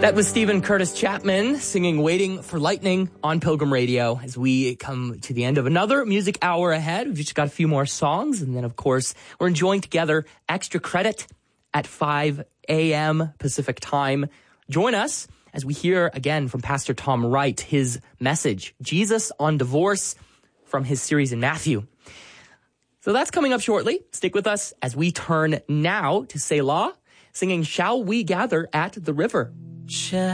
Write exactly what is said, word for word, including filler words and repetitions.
That was Stephen Curtis Chapman singing Waiting for Lightning on Pilgrim Radio as we come to the end of another music hour ahead. We've just got a few more songs. And then, of course, we're enjoying together Extra Credit at five a.m. Pacific time. Join us as we hear again from Pastor Tom Wright, his message, Jesus on Divorce, from his series in Matthew. So that's coming up shortly. Stick with us as we turn now to Selah, singing Shall We Gather at the River.